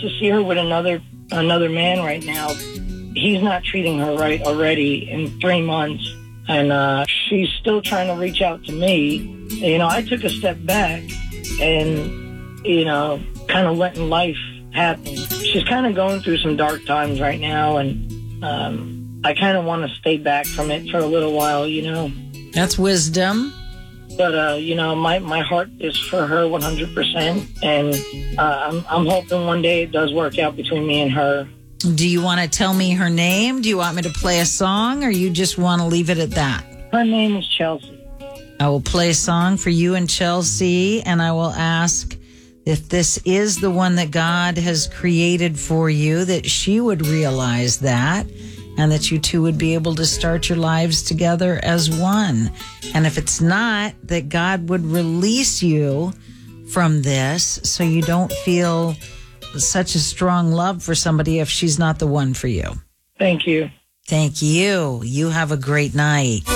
to see her with another man right now. He's not treating her right already in 3 months. And she's still trying to reach out to me. You know, I took a step back and, you know, kind of letting life happen. She's kind of going through some dark times right now, and I kind of want to stay back from it for a little while, you know. That's wisdom. But, you know, my heart is for her 100%, and I'm hoping one day it does work out between me and her. Do you want to tell me her name? Do you want me to play a song, or you just want to leave it at that? Her name is Chelsea. I will play a song for you and Chelsea, and I will ask if this is the one that God has created for you, that she would realize that, and that you two would be able to start your lives together as one. And if it's not, that God would release you from this so you don't feel such a strong love for somebody if she's not the one for you. Thank you. Thank you. You have a great night.